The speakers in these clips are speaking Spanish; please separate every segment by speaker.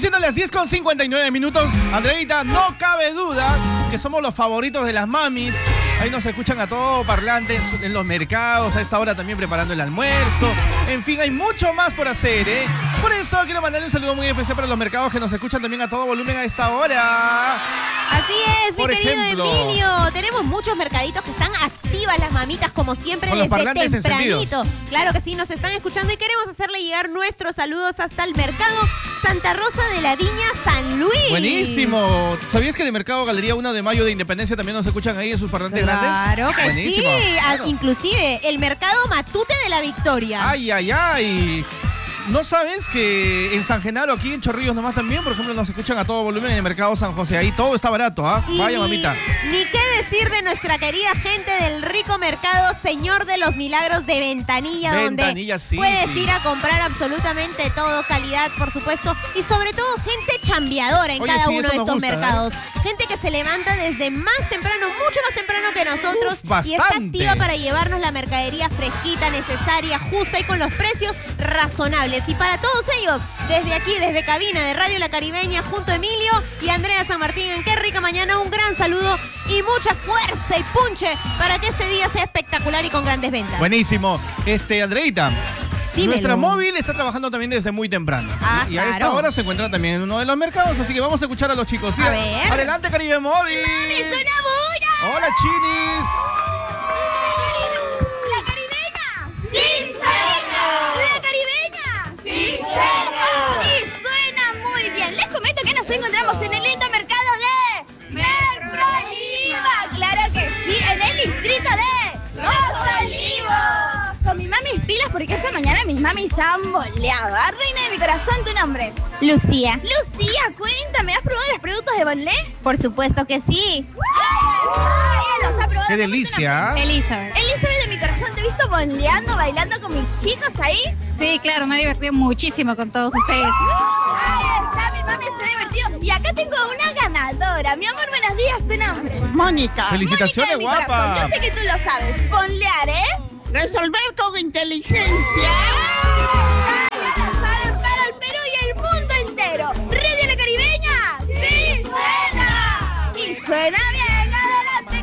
Speaker 1: Siendo las 10:59. Andreita, no cabe duda que somos los favoritos de las mamis. Ahí nos escuchan a todo parlante en los mercados, a esta hora también preparando el almuerzo. En fin, hay mucho más por hacer, ¿eh? Por eso quiero mandarle un saludo muy especial para los mercados que nos escuchan también a todo volumen a esta hora.
Speaker 2: Así es, mi querido Emilio. Tenemos muchos mercaditos que están activas las mamitas, como siempre,
Speaker 1: con los parlantes
Speaker 2: desde tempranito.
Speaker 1: encendidos.
Speaker 2: Claro que sí, nos están escuchando y queremos hacerle llegar nuestros saludos hasta el mercado Santa Rosa de la Viña San Luis.
Speaker 1: Buenísimo. ¿Sabías que de Mercado Galería 1 de Mayo de Independencia también nos escuchan ahí en sus parlantes grandes?
Speaker 2: Claro que
Speaker 1: Buenísimo.
Speaker 2: sí.
Speaker 1: Claro.
Speaker 2: Inclusive el mercado Matute de la Victoria.
Speaker 1: Ay, ay, ay. ¿No sabes que en San Genaro, aquí en Chorrillos nomás también, por ejemplo, nos escuchan a todo volumen en el mercado San José? Ahí todo está barato, ¿ah? Vaya, mamita.
Speaker 2: Ni qué decir de nuestra querida gente del rico mercado Señor de los Milagros de Ventanilla,
Speaker 1: Ventanilla,
Speaker 2: donde
Speaker 1: sí,
Speaker 2: puedes
Speaker 1: sí.
Speaker 2: ir a comprar absolutamente todo, calidad, por supuesto, y sobre todo gente chambeadora en
Speaker 1: Oye,
Speaker 2: cada
Speaker 1: sí,
Speaker 2: uno
Speaker 1: eso
Speaker 2: de
Speaker 1: nos
Speaker 2: estos
Speaker 1: gusta,
Speaker 2: mercados. Gente que se levanta desde más temprano, mucho más temprano que nosotros, y está
Speaker 1: bastante.
Speaker 2: activa para llevarnos la mercadería fresquita, necesaria, justa y con los precios razonables. Y para todos ellos, desde aquí, desde cabina de Radio La Caribeña, junto a Emilio y Andrea San Martín, en Qué Rica Mañana, un gran saludo y mucha fuerza y punche para que este día sea espectacular y con grandes ventas.
Speaker 1: Buenísimo. Andreita,
Speaker 2: Dímelo.
Speaker 1: nuestra móvil está trabajando también desde muy temprano.
Speaker 2: Ah,
Speaker 1: y a esta
Speaker 2: claro.
Speaker 1: hora se encuentra también en uno de los mercados, así que vamos a escuchar a los chicos. ¿Sí?
Speaker 2: A ver.
Speaker 1: Adelante, Caribe Móvil.
Speaker 2: ¡Mami, suena bulla!
Speaker 1: Hola, chinis.
Speaker 3: ¿La caribeña? ¡Sí suena! ¿La caribeña? ¡Sí suena! ¡Sí suena muy bien! Les comento que nos encontramos en el lindo mercado de Merco Oliva. ¡Claro que sí! En el distrito de Los Olivos. Con mi mami pilas porque esta mañana mis mamis han boleado. ¿Ah? Reina de mi corazón, ¿tu nombre?
Speaker 4: Lucía.
Speaker 3: Lucía, cuéntame, ¿has probado los productos de Bonlé?
Speaker 4: Por supuesto que sí.
Speaker 3: ¡Ay, los ha probado!
Speaker 1: Qué
Speaker 3: ¿Cómo es tu
Speaker 1: delicia.
Speaker 3: nombre?
Speaker 4: Elizabeth.
Speaker 3: Elizabeth de mi corazón, te he visto bonleando, bailando con mis chicos ahí.
Speaker 4: Sí, claro, me he divertido muchísimo con todos ustedes.
Speaker 3: Ahí está, mi mami se ha divertido. Y acá tengo una ganadora. Mi amor, buenos días, ¿tu nombre?
Speaker 5: Mónica,
Speaker 1: Felicitaciones,
Speaker 3: Mónica de mi
Speaker 1: guapa.
Speaker 3: corazón, yo sé que tú lo sabes. Bonlear es...
Speaker 5: resolver con inteligencia.
Speaker 3: Ya lo saben para el Perú y el mundo entero. ¿Radio La Caribeña? ¡Sí suena! Y suena bien. ¡Adelante,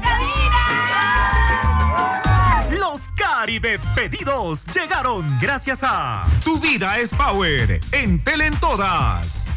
Speaker 3: cabina!
Speaker 6: Los Caribe Pedidos llegaron gracias a Tu Vida es Power en Tele en Todas.